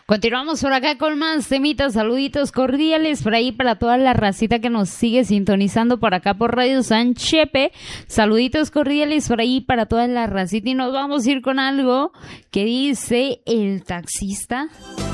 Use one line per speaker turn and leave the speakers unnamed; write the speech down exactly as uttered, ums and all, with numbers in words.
Continuamos por acá con más temitas, saluditos cordiales por ahí para toda la racita que nos sigue sintonizando por acá por Radio San Chepe. Saluditos cordiales por ahí para toda la racita y nos vamos a ir con algo que dice el taxista.